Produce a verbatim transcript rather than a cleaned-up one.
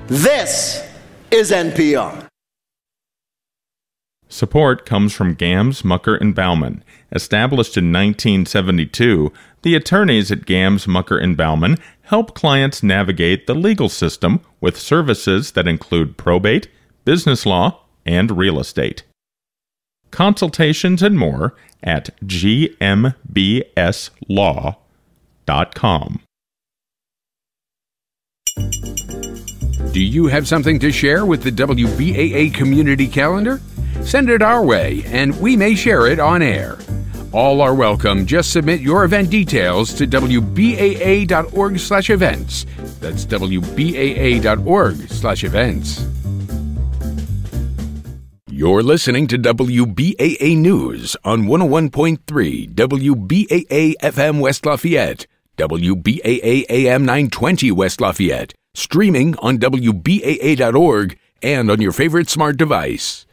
This is N P R. Support comes from Gams, Mucker and Bauman. Established in nineteen seventy-two, the attorneys at Gams, Mucker and Bauman help clients navigate the legal system with services that include probate, business law, and real estate. Consultations and more at g m b s law dot com. Do you have something to share with the W B A A community calendar? Send it our way, and we may share it on air. All are welcome. Just submit your event details to w b a a dot org slash events. That's w b a a dot org slash events. You're listening to W B A A News on one oh one point three W B A A F M West Lafayette, W B A A A M nine twenty West Lafayette, streaming on w b a a dot org and on your favorite smart device.